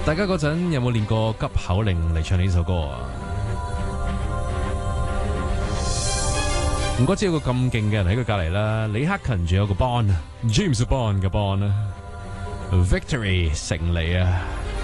大家嗰陣有冇練過急口令嚟唱呢首歌啊？唔怪知有個咁勁嘅人喺佢隔離啦，李克勤仲有個 Bond，James Bond 嘅 Bond 啦 ，Victory 勝利啊！